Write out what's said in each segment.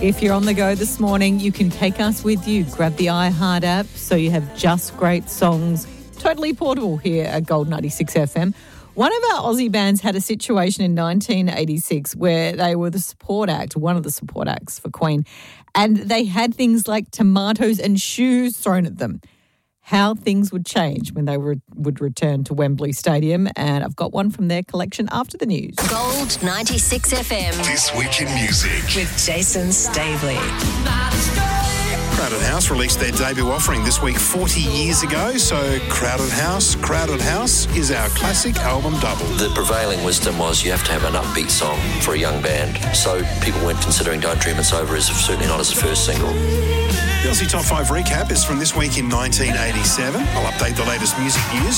If you're on the go this morning, you can take us with you. Grab the iHeart app so you have just great songs. Totally portable here at Gold 96 FM. One of our Aussie bands had a situation in 1986 where they were the support act, one of the support acts for Queen, and they had things like tomatoes and shoes thrown at them. How things would change when they would return to Wembley Stadium, and I've got one from their collection after the news. Gold 96 FM. This Week in Music. With Jason Staveley. Crowded House released their debut offering this week 40 years ago, so Crowded House is our classic album double. The prevailing wisdom was you have to have an upbeat song for a young band, so people weren't considering Don't Dream It's Over as certainly not as the first single. The Aussie Top 5 recap is from this week in 1987. I'll update the latest music news.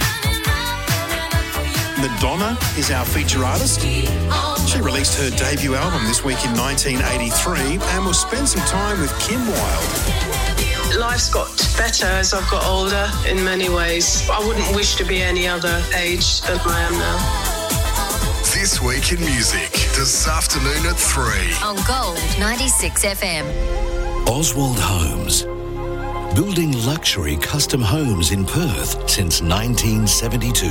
Madonna is our feature artist. She released her debut album this week in 1983 and will spend some time with Kim Wilde. Life's got better as I've got older in many ways. I wouldn't wish to be any other age than I am now. This Week in Music, this afternoon at 3. On Gold 96 FM. Oswald Homes. Building luxury custom homes in Perth since 1972.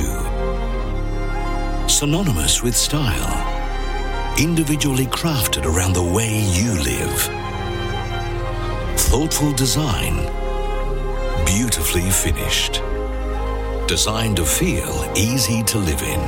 Synonymous with style. Individually crafted around the way you live. Thoughtful design. Beautifully finished. Designed to feel easy to live in.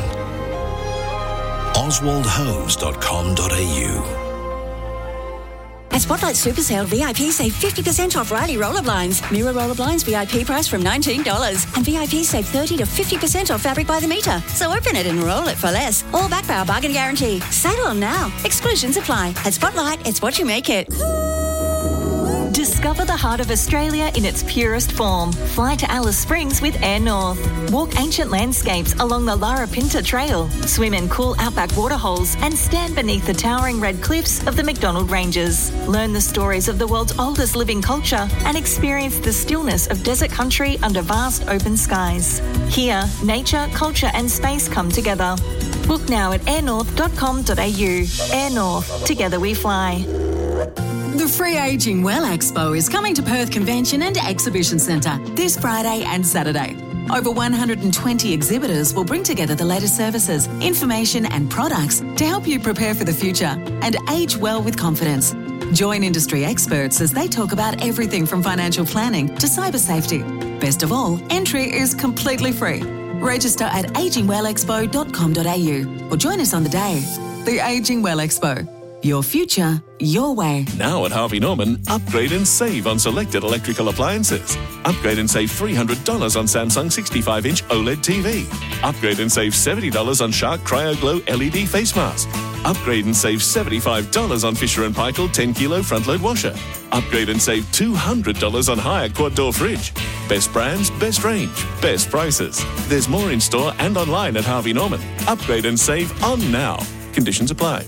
oswaldhomes.com.au. At Spotlight Super Sale, VIP save 50% off Riley roller blinds. Mirror roller blinds VIP price from $19. And VIP save 30 to 50% off fabric by the metre. So open it and roll it for less. All backed by our bargain guarantee. Sale on now. Exclusions apply. At Spotlight, it's what you make it. Discover the heart of Australia in its purest form. Fly to Alice Springs with Air North. Walk ancient landscapes along the Lara Pinta Trail. Swim in cool outback waterholes and stand beneath the towering red cliffs of the McDonnell Ranges. Learn the stories of the world's oldest living culture and experience the stillness of desert country under vast open skies. Here, nature, culture and space come together. Book now at airnorth.com.au. Air North. Together we fly. The Free Aging Well Expo is coming to Perth Convention and Exhibition Centre this Friday and Saturday. Over 120 exhibitors will bring together the latest services, information and products to help you prepare for the future and age well with confidence. Join industry experts as they talk about everything from financial planning to cyber safety. Best of all, entry is completely free. Register at agingwellexpo.com.au or join us on the day. The Aging Well Expo. Your future, your way. Now at Harvey Norman, upgrade and save on selected electrical appliances. Upgrade and save $300 on Samsung 65-inch OLED TV. Upgrade and save $70 on Shark Cryo Glow LED face mask. Upgrade and save $75 on Fisher & Paykel 10-kilo front-load washer. Upgrade and save $200 on Hyatt quad-door fridge. Best brands, best range, best prices. There's more in-store and online at Harvey Norman. Upgrade and save on now. Conditions apply.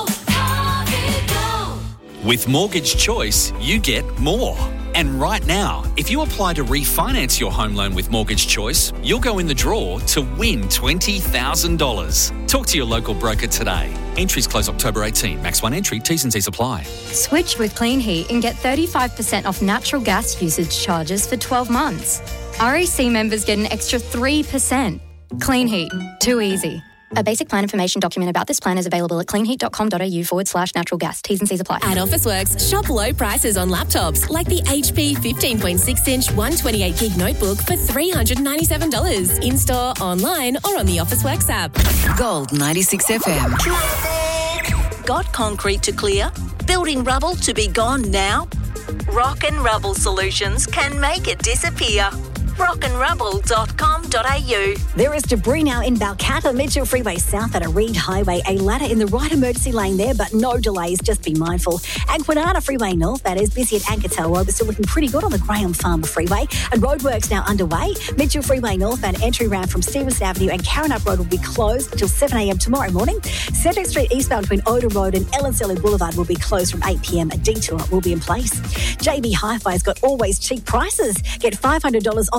With Mortgage Choice, you get more. And right now, if you apply to refinance your home loan with Mortgage Choice, you'll go in the draw to win $20,000. Talk to your local broker today. Entries close October 18. Max one entry. T's and C's apply. Switch with Clean Heat and get 35% off natural gas usage charges for 12 months. REC members get an extra 3%. Clean Heat. Too easy. A basic plan information document about this plan is available at cleanheat.com.au/natural gas. T's and C's apply. At Officeworks, shop low prices on laptops like the HP 15.6-inch 128GB notebook for $397. In-store, online or on the Officeworks app. Gold 96 FM. Got concrete to clear? Building rubble to be gone now? Rock and Rubble Solutions can make it disappear. rockandrubble.com.au. There is debris now in Balcatta, Mitchell Freeway South at a Reed Highway. A ladder in the right emergency lane there, but no delays, just be mindful. And Kwinana Freeway North, that is, busy at Ancatel Road, but still looking pretty good on the Graham Farm Freeway. And roadworks now underway. Mitchell Freeway North, and entry ramp from Stevenson Avenue and Karrinyup Road will be closed until 7 a.m. tomorrow morning. Cedric Street eastbound between Odom Road and Ellen Selly Boulevard will be closed from 8 p.m. A detour will be in place. JB Hi-Fi's got always cheap prices. Get $500 off the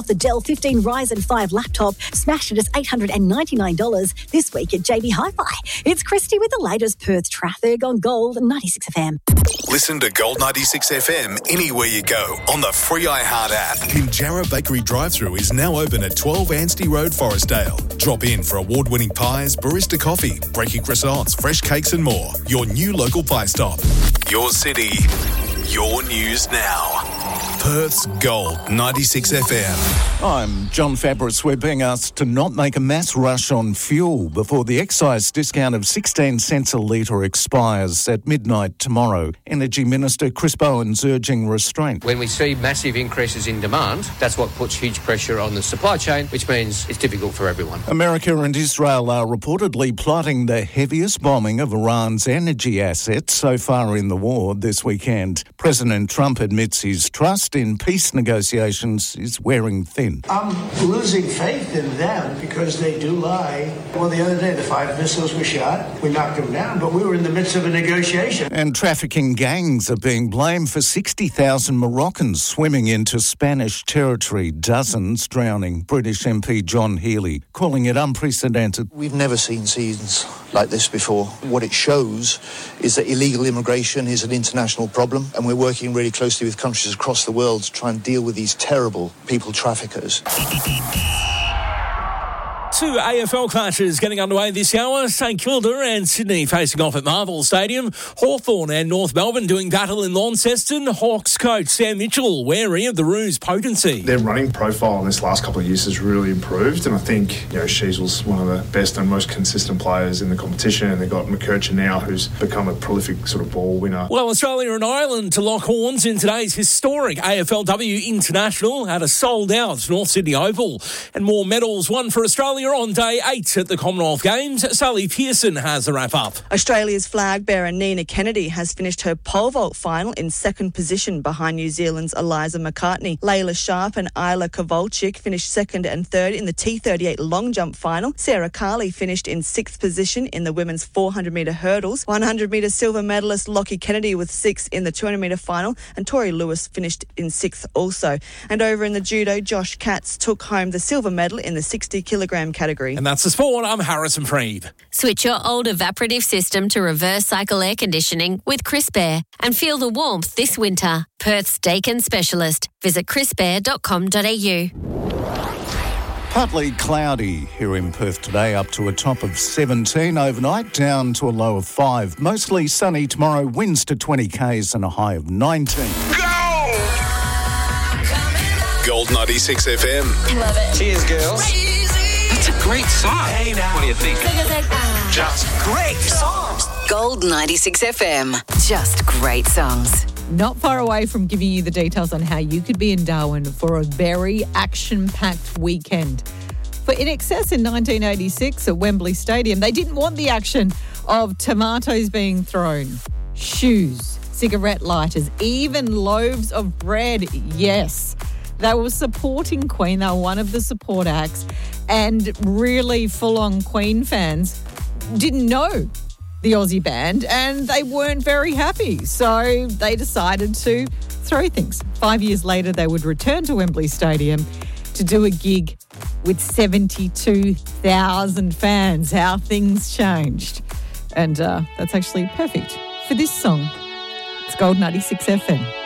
the Dell 15 Ryzen 5 laptop, smashed at just $899 this week at JB Hi-Fi. It's Christy with the latest Perth traffic on Gold 96 FM. Listen to Gold 96 FM anywhere you go on the free iHeart app. Pinjarra Bakery drive-thru is now open at 12 Anstey Road, Forestdale. Drop in for award-winning pies, barista coffee, breaky croissants, fresh cakes and more. Your new local pie stop. Your city, your news now. Perth's Gold 96 FM. I'm John Fabris. We're being asked to not make a mass rush on fuel before the excise discount of 16 cents a litre expires at midnight tomorrow. Energy Minister Chris Bowen's urging restraint. When we see massive increases in demand, that's what puts huge pressure on the supply chain, which means it's difficult for everyone. America and Israel are reportedly plotting the heaviest bombing of Iran's energy assets so far in the war this weekend. President Trump admits his trust in peace negotiations is wearing thin. I'm losing faith in them because they do lie. Well, the other day the 5 missiles were shot. We knocked them down, but we were in the midst of a negotiation. And trafficking gangs are being blamed for 60,000 Moroccans swimming into Spanish territory, dozens drowning. British MP John Healey calling it unprecedented. We've never seen scenes like this before. What it shows is that illegal immigration is an international problem, and we're working really closely with countries across the world to try and deal with these terrible people traffickers. Two AFL clashes getting underway this hour. St Kilda and Sydney facing off at Marvel Stadium. Hawthorn and North Melbourne doing battle in Launceston. Hawks coach Sam Mitchell wary of the Roos' potency. Their running profile in this last couple of years has really improved, and I think Sheasel's one of the best and most consistent players in the competition, and they've got McKercher now, who's become a prolific sort of ball winner. Well, Australia and Ireland to lock horns in today's historic AFLW International at a sold-out North Sydney Oval. And more medals won for Australia on day 8 at the Commonwealth Games. Sally Pearson has the wrap-up. Australia's flag bearer Nina Kennedy has finished her pole vault final in second position behind New Zealand's Eliza McCartney. Layla Sharp and Isla Kowalczyk finished second and third in the T38 long jump final. Sarah Carley finished in 6th position in the women's 400-metre hurdles. 100-metre silver medalist Lockie Kennedy with 6th in the 200-metre final, and Tori Lewis finished in 6th also. And over in the judo, Josh Katz took home the silver medal in the 60-kilogram category. And that's the sport. I'm Harrison Freed. Switch your old evaporative system to reverse cycle air conditioning with Crisp Air and feel the warmth this winter. Perth's Dakin specialist. Visit crispair.com.au. Partly cloudy here in Perth today, up to a top of 17 overnight, down to a low of 5. Mostly sunny tomorrow, winds to 20 k's and a high of 19. Gold 96 FM. Love it. Cheers, girls. That's a great song. Hey, now. What do you think? Just great songs. Gold 96 FM. Just great songs. Not far away from giving you the details on how you could be in Darwin for a very action-packed weekend. For In Excess in 1986 at Wembley Stadium, they didn't want the action of tomatoes being thrown, shoes, cigarette lighters, even loaves of bread. Yes. They were supporting Queen. They were one of the support acts, and really full-on Queen fans didn't know the Aussie band and they weren't very happy. So they decided to throw things. 5 years later, they would return to Wembley Stadium to do a gig with 72,000 fans. How things changed. And that's actually perfect for this song. It's Gold 96 FM.